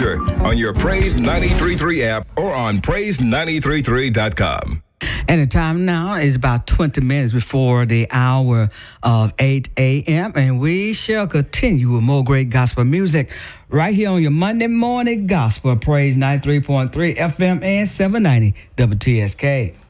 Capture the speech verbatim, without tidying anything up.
future on your Praise ninety-three point three app or on praise nine three three dot com. And the time now is about twenty minutes before the hour of eight a.m. And we shall continue with more great gospel music right here on your Monday Morning Gospel, Praise ninety-three point three F M and seven ninety W T S K.